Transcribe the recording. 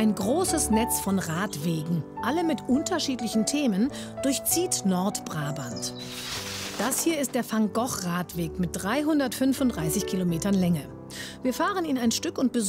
Ein großes Netz von Radwegen, alle mit unterschiedlichen Themen, durchzieht Nordbrabant. Das hier ist der Van Gogh-Radweg mit 335 Kilometern Länge. Wir fahren ihn ein Stück und besuchen